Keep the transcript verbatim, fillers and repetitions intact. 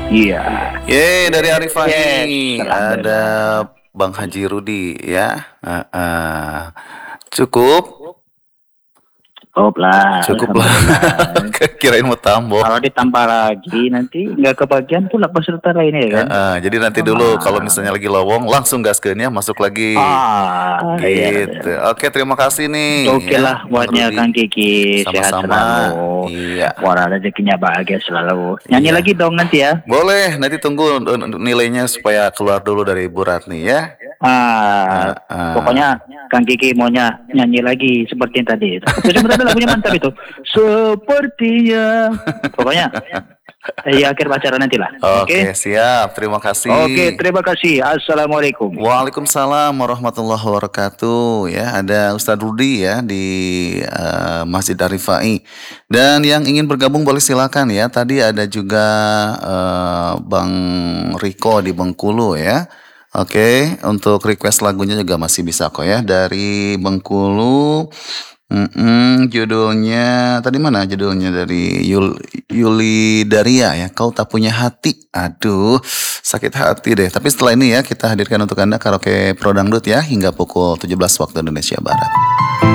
Iya. Yeay, dari Arifah Yes, ini ada alhamdulillah. Bang Haji Rudi ya. Uh, uh, cukup, Cukup lah, cukup lah. alhamdulillah. Kirain mau tambah. Kalau ditambah lagi nanti nggak kebagian pula peserta lainnya ya Uh, kan? uh, jadi nanti dulu kalau Ah, misalnya lagi lowong langsung gaskeun ya masuk lagi. ah iya. Gitu. Oke, terima kasih nih Oke ya lah Bang buatnya Rudi. Kang Kiki, sehat Sama-sama. selalu. Iya. Wara rezekinya bahagia selalu. Nyanyi Iya. lagi dong nanti ya. Boleh, nanti tunggu uh, nilainya supaya keluar dulu dari Bu Ratni ya. Ah, Uh, uh. pokoknya Kang Kiki maunya nyanyi lagi seperti yang tadi. Itu sebenarnya lagunya mantap itu. Sepertinya. Pokoknya di akhir acara nanti lah. Oke, Oke. siap. Terima Oke, kasih. terima kasih. Assalamualaikum. Waalaikumsalam warahmatullahi wabarakatuh. Ya, ada Ustadz Rudi ya di eh, Masjid Arifai. Dan yang ingin bergabung boleh silakan ya. Tadi ada juga eh, Bang Riko di Bengkulu ya. Oke, untuk request lagunya juga masih bisa kok ya dari Bengkulu. Mm-mm, judulnya tadi mana judulnya dari Yul, Yuli Daria ya. Kau tak punya hati. Aduh, sakit hati deh. Tapi setelah ini ya kita hadirkan untuk Anda karaoke Pro Dangdut ya hingga pukul tujuh belas waktu Indonesia Barat.